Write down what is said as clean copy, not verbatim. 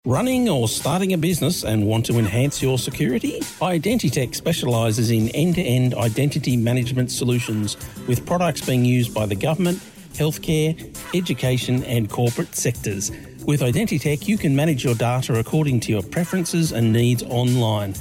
Running or starting a business and want to enhance your security? Identitech specialises in end-to-end identity management solutions with products being used by the government, healthcare, education and corporate sectors. With Identitech, you can manage your data according to your preferences and needs online.